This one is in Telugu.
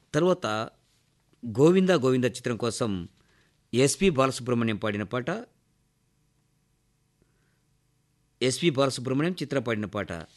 తర్వాత 'గోవింద గోవింద' చిత్రం కోసం ఎస్పి బాలసుబ్రహ్మణ్యం పాడిన పాట, ఎస్పి బాలసుబ్రహ్మణ్యం చిత్ర పాడిన పాట.